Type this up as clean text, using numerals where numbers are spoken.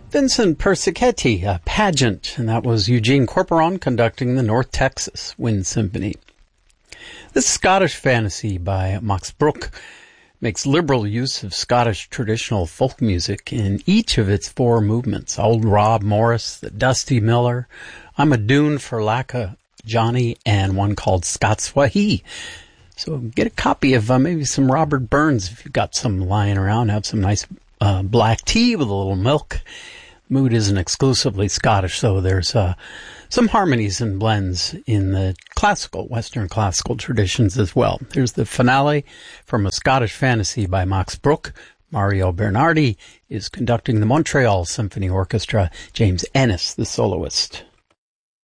Vincent Persichetti, a pageant, and that was Eugene Corporon conducting the North Texas Wind Symphony. This Scottish fantasy by Max Bruch makes liberal use of Scottish traditional folk music in each of its four movements. Old Rob Morris, the Dusty Miller, I'm a Dune for Lacka Johnny, and one called Scots Wahee. So get a copy of maybe some Robert Burns if you've got some lying around. Have some nice black tea with a little milk. Mood isn't exclusively Scottish, so there's some harmonies and blends in the classical, Western classical traditions as well. Here's the finale from A Scottish Fantasy by Max Bruch. Mario Bernardi is conducting the Montreal Symphony Orchestra. James Ennis, the soloist.